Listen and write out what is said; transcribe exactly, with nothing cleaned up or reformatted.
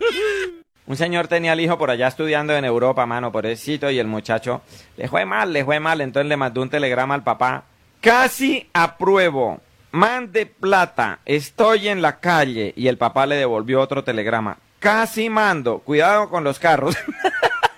Un señor tenía al hijo por allá estudiando en Europa, mano, pobrecito, y el muchacho le fue mal, le fue mal, entonces le mandó un telegrama al papá. Casi apruebo, mande plata, estoy en la calle. Y el papá le devolvió otro telegrama. Casi mando, cuidado con los carros.